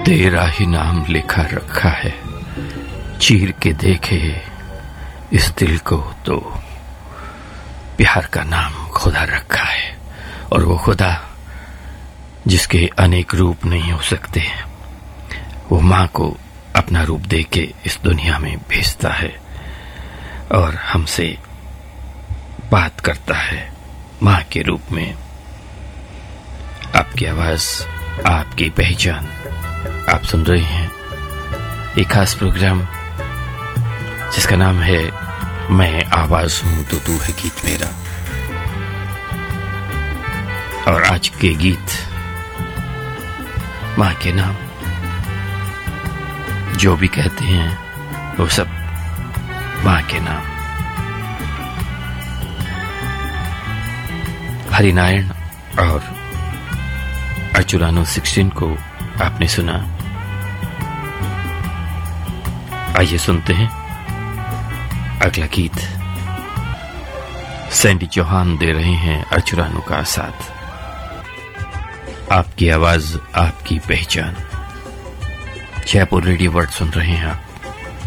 तेरा ही नाम लिखा रखा है, चीर के देखे इस दिल को तो प्यार का नाम खुदा रखा है। और वो खुदा जिसके अनेक रूप नहीं हो सकते, वो माँ को अपना रूप देके इस दुनिया में भेजता है और हमसे बात करता है माँ के रूप में। आपकी आवाज, आपकी पहचान, आप सुन रहे हैं एक खास प्रोग्राम जिसका नाम है मैं आवाज हूं तो तू है गीत मेरा। और आज के गीत माँ के नाम जो भी कहते हैं वो सब माँ के नाम। हरिनारायण और अर्चुरानो 16 को आपने सुना। आइए सुनते हैं अगला गीत। सैंडी चौहान दे रहे हैं अर्चुरानो का साथ। आपकी आवाज, आपकी पहचान, जयपुर रेडियो वर्ड सुन रहे हैं आप।